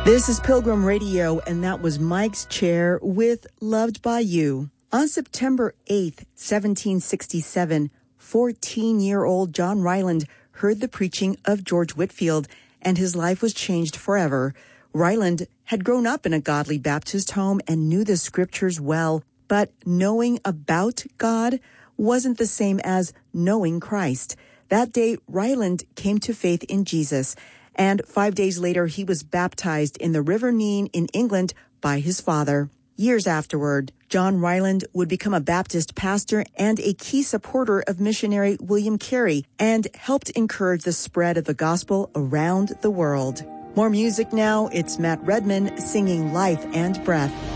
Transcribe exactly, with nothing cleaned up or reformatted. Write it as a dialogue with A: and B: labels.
A: This is Pilgrim Radio, and that was Mike's Chair with Loved by You. On September eighth, seventeen sixty-seven, fourteen-year-old John Ryland heard the preaching of George Whitefield, and his life was changed forever. Ryland had grown up in a godly Baptist home and knew the scriptures well, but knowing about God wasn't the same as knowing Christ. That day, Ryland came to faith in Jesus, and five days later, he was baptized in the River Nene in England by his father. Years afterward, John Ryland would become a Baptist pastor and a key supporter of missionary William Carey, and helped encourage the spread of the gospel around the world. More music now. It's Matt Redman singing Life and Breath.